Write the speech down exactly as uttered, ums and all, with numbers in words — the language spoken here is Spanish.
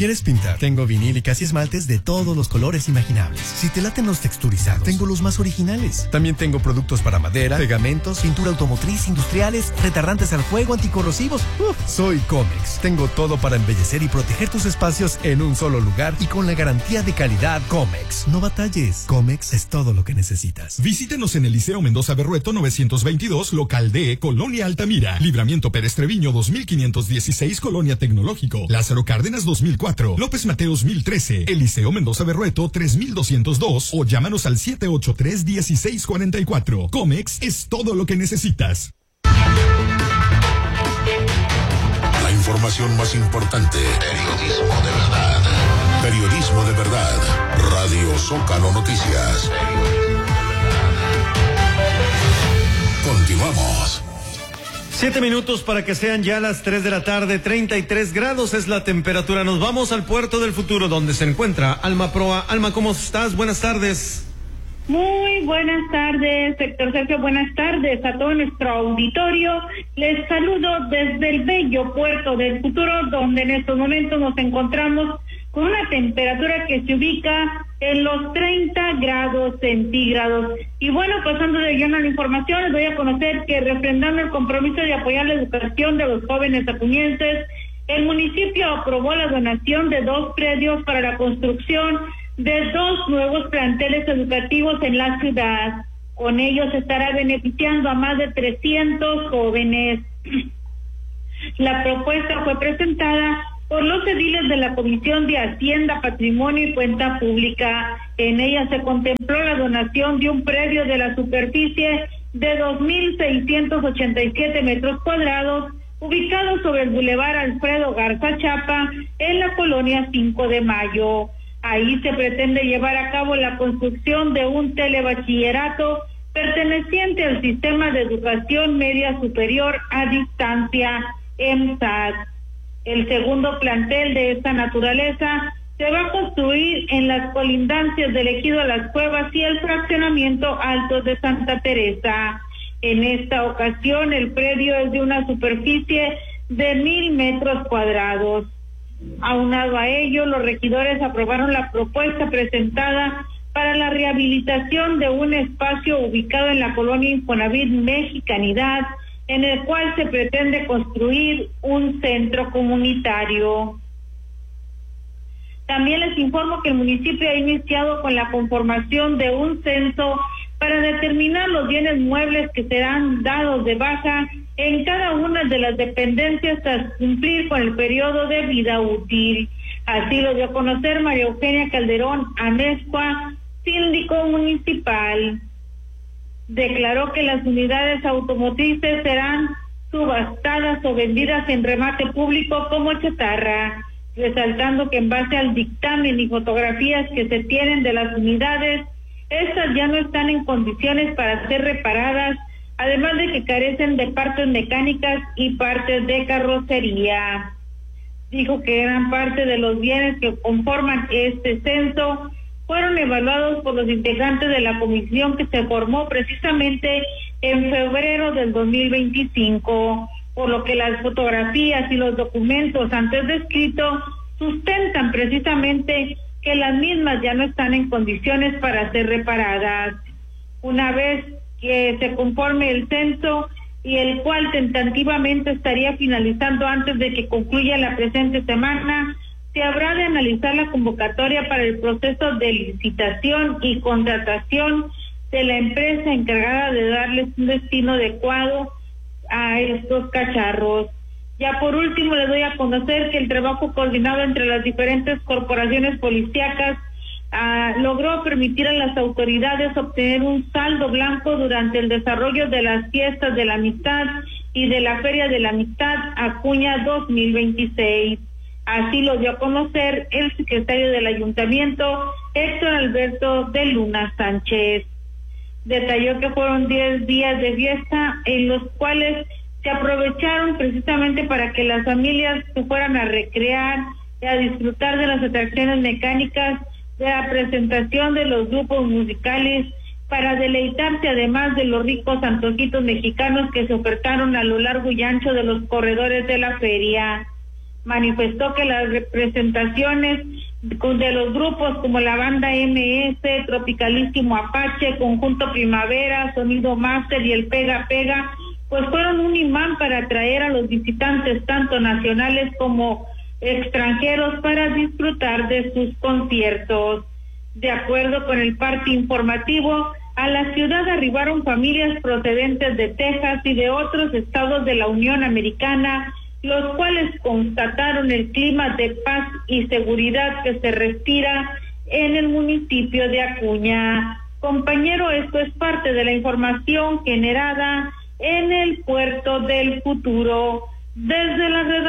quieres pintar, tengo vinílicas y esmaltes de todos los colores imaginables. Si te laten los texturizados, tengo los más originales. También tengo productos para madera, pegamentos, pintura automotriz, industriales, retardantes al fuego, anticorrosivos. Uf, soy Comex. Tengo todo para embellecer y proteger tus espacios en un solo lugar y con la garantía de calidad Comex. No batalles. Comex es todo lo que necesitas. Visítenos en el Liceo Mendoza Berrueto novecientos veintidós, local D, Colonia Altamira. Libramiento Pérez Treviño dos mil quinientos dieciséis, Colonia Tecnológico. Lázaro Cárdenas dos mil cuatro. López Mateos mil trece. El Liceo Mendoza Berrueto tres mil doscientos dos o llámanos al siete ocho tres, uno seis cuatro cuatro. Comex es todo lo que necesitas. La información más importante. Periodismo de verdad. Periodismo de verdad. Radio Zócalo Noticias. Continuamos. Siete minutos para que sean ya las tres de la tarde, treinta y tres grados es la temperatura. Nos vamos al puerto del futuro donde se encuentra Alma Proa. Alma, ¿cómo estás? Buenas tardes. Muy buenas tardes, Héctor Sergio. Buenas tardes a todo nuestro auditorio. Les saludo desde el bello puerto del futuro, donde en estos momentos nos encontramos con una temperatura que se ubica en los treinta grados centígrados. Y bueno, pasando de lleno a la información, les voy a conocer que refrendando el compromiso de apoyar la educación de los jóvenes acuñenses, el municipio aprobó la donación de dos predios para la construcción de dos nuevos planteles educativos en la ciudad. Con ellos se estará beneficiando a más de trescientos jóvenes. La propuesta fue presentada por los ediles de la Comisión de Hacienda, Patrimonio y Cuenta Pública. En ella se contempló la donación de un predio de la superficie de dos mil seiscientos ochenta y siete metros cuadrados, ubicado sobre el Boulevard Alfredo Garza Chapa, en la colonia cinco de mayo. Ahí se pretende llevar a cabo la construcción de un telebachillerato perteneciente al Sistema de Educación Media Superior a Distancia, EMSAD. El segundo plantel de esta naturaleza se va a construir en las colindancias del Ejido Las Cuevas y el fraccionamiento Altos de Santa Teresa. En esta ocasión el predio es de una superficie de mil metros cuadrados. Aunado a ello, los regidores aprobaron la propuesta presentada para la rehabilitación de un espacio ubicado en la colonia Infonavit Mexicanidad, en el cual se pretende construir un centro comunitario. También les informo que el municipio ha iniciado con la conformación de un censo para determinar los bienes muebles que serán dados de baja en cada una de las dependencias tras cumplir con el periodo de vida útil. Así lo dio a conocer María Eugenia Calderón Amezcua, síndico municipal. Declaró que las unidades automotrices serán subastadas o vendidas en remate público como chatarra, resaltando que en base al dictamen y fotografías que se tienen de las unidades, estas ya no están en condiciones para ser reparadas, además de que carecen de partes mecánicas y partes de carrocería. Dijo que gran parte de los bienes que conforman este censo fueron evaluados por los integrantes de la comisión que se formó precisamente en febrero del dos mil veinticinco, por lo que las fotografías y los documentos antes descritos sustentan precisamente que las mismas ya no están en condiciones para ser reparadas. Una vez que se conforme el censo, y el cual tentativamente estaría finalizando antes de que concluya la presente semana, se habrá de analizar la convocatoria para el proceso de licitación y contratación de la empresa encargada de darles un destino adecuado a estos cacharros. Ya por último les doy a conocer que el trabajo coordinado entre las diferentes corporaciones policíacas ah, logró permitir a las autoridades obtener un saldo blanco durante el desarrollo de las fiestas de la amistad y de la Feria de la Amistad Acuña dos mil veintiséis. Así lo dio a conocer el secretario del Ayuntamiento, Héctor Alberto de Luna Sánchez. Detalló que fueron diez días de fiesta en los cuales se aprovecharon precisamente para que las familias se fueran a recrear y a disfrutar de las atracciones mecánicas, de la presentación de los grupos musicales, para deleitarse además de los ricos antojitos mexicanos que se ofertaron a lo largo y ancho de los corredores de la feria. Manifestó que las representaciones de los grupos como la banda M S, Tropicalísimo Apache, Conjunto Primavera, Sonido Master y el Pega Pega, pues fueron un imán para atraer a los visitantes tanto nacionales como extranjeros para disfrutar de sus conciertos. De acuerdo con el parte informativo, a la ciudad arribaron familias procedentes de Texas y de otros estados de la Unión Americana, los cuales constataron el clima de paz y seguridad que se respira en el municipio de Acuña. Compañero, esto es parte de la información generada en el Puerto del Futuro. Desde la redacción